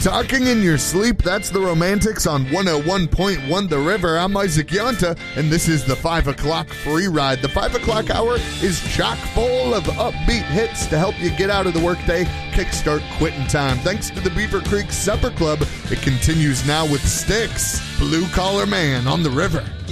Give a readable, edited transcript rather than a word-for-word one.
Talking in your sleep, that's the Romantics on 101.1 The River. I'm Isaac Yonta, and this is the 5 o'clock free ride. The 5 o'clock hour is chock full of upbeat hits to help you get out of the workday, kickstart quitting time. Thanks to the Beaver Creek Supper Club, it continues now with Styx, Blue Collar Man on The River.